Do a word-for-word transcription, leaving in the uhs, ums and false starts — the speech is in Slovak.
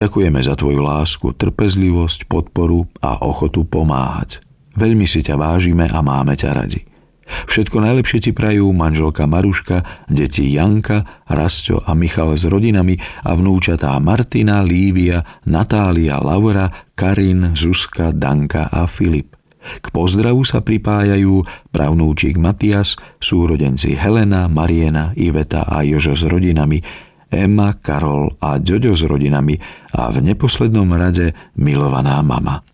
Ďakujeme za tvoju lásku, trpezlivosť, podporu a ochotu pomáhať. Veľmi si ťa vážime a máme ťa radi. Všetko najlepšie ti prajú manželka Maruška, deti Janka, Rasťo a Michal s rodinami a vnúčatá Martina, Lívia, Natália, Laura, Karin, Zuzka, Danka a Filip. K pozdravu sa pripájajú pravnúčik Matias, súrodenci Helena, Mariena, Iveta a Jožo s rodinami, Emma, Karol a Ďoďo s rodinami a v neposlednom rade milovaná mama.